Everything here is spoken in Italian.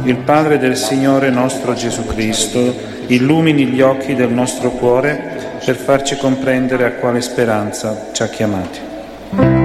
il Padre del Signore nostro Gesù Cristo illumini gli occhi del nostro cuore per farci comprendere a quale speranza ci ha chiamati.